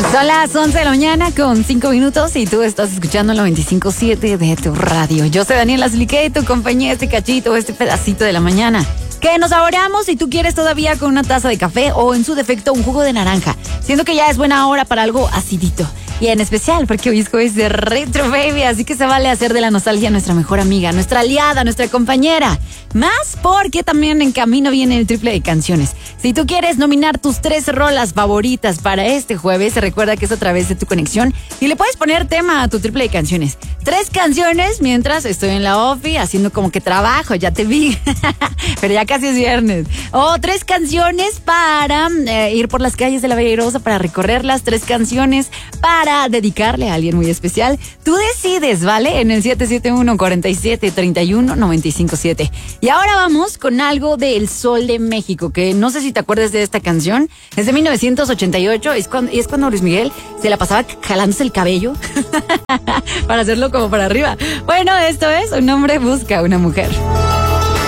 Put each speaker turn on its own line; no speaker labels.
Son las 11 de la mañana con 5 minutos y tú estás escuchando el 95.7 de tu radio. Yo soy Daniela Sliquet, tu compañía, este cachito, este pedacito de la mañana. Que nos saboreamos si tú quieres todavía con una taza de café o en su defecto un jugo de naranja. Siento que ya es buena hora para algo acidito. Y en especial porque hoy es jueves de Retro Baby, así que se vale hacer de la nostalgia nuestra mejor amiga, nuestra aliada, nuestra compañera. Más porque también en camino viene el triple de canciones. Si tú quieres nominar tus 3 rolas favoritas para este jueves, recuerda que es a través de tu conexión y le puedes poner tema a tu triple de canciones. 3 canciones mientras estoy en la ofi haciendo como que trabajo, ya te vi. Pero ya casi es viernes. O 3 canciones para ir por las calles de la Bella Airosa, para recorrerlas. 3 canciones para dedicarle a alguien muy especial. Tú decides, ¿vale? En el 771-4731-957. Y ahora vamos con algo de El Sol de México, que no sé si te acuerdas de esta canción. Es de 1988. Es cuando Luis Miguel se la pasaba jalándose el cabello para hacerlo como para arriba. Bueno, esto es Un hombre busca a una mujer.